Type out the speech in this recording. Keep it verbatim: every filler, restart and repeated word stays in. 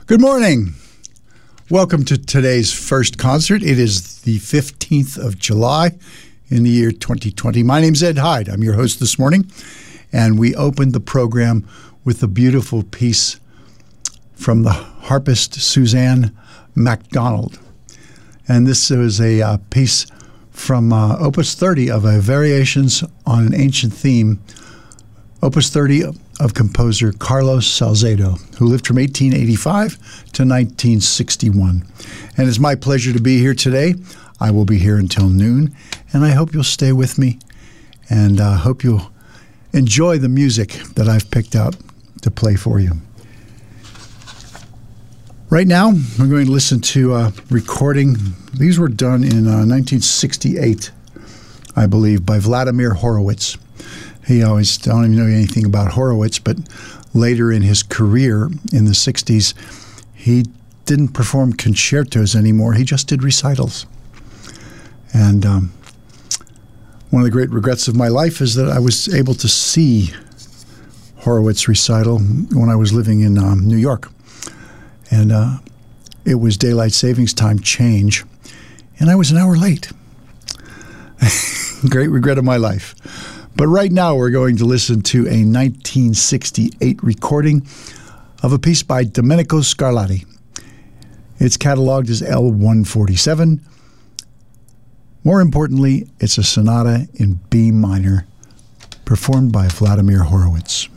Good morning. Welcome to today's first concert. It is the fifteenth of July in the year twenty twenty. My name's Ed Hyde. I'm your host this morning, and we opened the program with a beautiful piece from the harpist Suzanne MacDonald. And this is a uh, piece from uh, Opus thirty of a Variations on an Ancient Theme, Opus thirty of composer Carlos Salcedo, who lived from eighteen eighty-five to nineteen sixty-one. And it's my pleasure to be here today. I will be here until noon, and I hope you'll stay with me, and I uh, hope you'll enjoy the music that I've picked out to play for you. Right now, we're going to listen to a recording. These were done in uh, nineteen sixty-eight, I believe, by Vladimir Horowitz. He always, I don't even know anything about Horowitz, but later in his career in the sixties, he didn't perform concertos anymore. He just did recitals. And um, one of the great regrets of my life is that I was able to see Horowitz recital when I was living in um, New York. And uh, it was daylight savings time change, and I was an hour late. Great regret of my life. But right now we're going to listen to a nineteen sixty-eight recording of a piece by Domenico Scarlatti. It's cataloged as L one forty-seven. More importantly, it's a sonata in B minor, performed by Vladimir Horowitz.